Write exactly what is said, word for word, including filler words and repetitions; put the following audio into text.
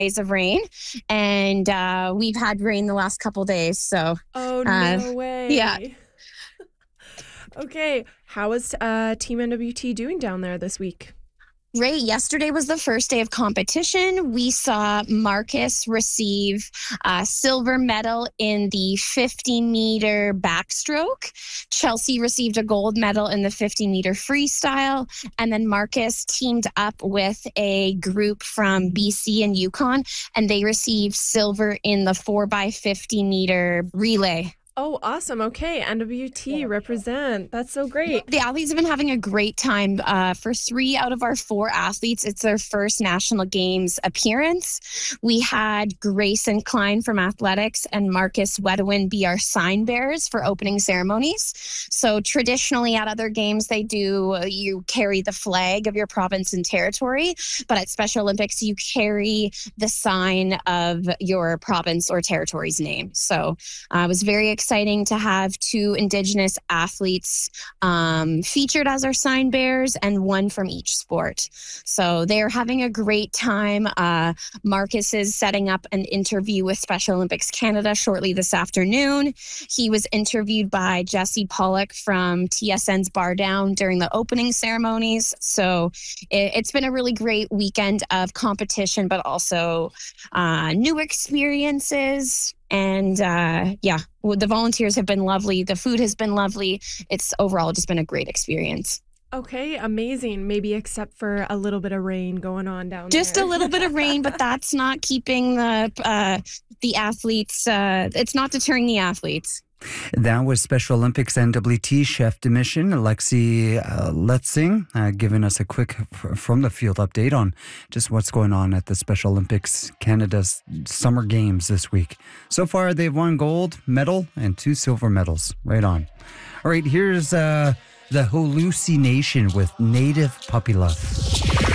days of rain, and uh, we've had rain the last couple days. So, Oh, uh, no yeah. way. Okay. How is uh, Team N W T doing down there this week? Great. Yesterday was the first day of competition. We saw Marcus receive a silver medal in the fifty meter backstroke. Chelsea received a gold medal in the fifty meter freestyle. And then Marcus teamed up with a group from B C and Yukon, and they received silver in the four by fifty meter relay. Oh, awesome. Okay. N W T represent. That's so great. The athletes have been having a great time. Uh, for three out of our four athletes, it's their first National Games appearance. We had Grayson Klein from athletics and Marcus Wedowin be our sign bearers for opening ceremonies. So traditionally at other games, they do, you carry the flag of your province and territory, but at Special Olympics, you carry the sign of your province or territory's name. So uh, it was very exciting. exciting to have two Indigenous athletes um, featured as our sign bearers and one from each sport. So they're having a great time. Uh, Marcus is setting up an interview with Special Olympics Canada shortly this afternoon. He was interviewed by Jesse Pollock from T S N's Bar Down during the opening ceremonies. So it, it's been a really great weekend of competition, but also uh, new experiences. And uh, yeah, well, the volunteers have been lovely. The food has been lovely. It's overall just been a great experience. Okay, amazing. Maybe except for a little bit of rain going on down there. Just a little bit of rain, but that's not keeping the uh, the athletes. Uh, it's not deterring the athletes. That was Special Olympics N W T chef de mission, Alexi uh, Letzing, uh, giving us a quick f- from the field update on just what's going on at the Special Olympics Canada's Summer Games this week. So far, they've won gold medal and two silver medals. Right on. All right, here's uh, the Hallucination with Native Puppy Love.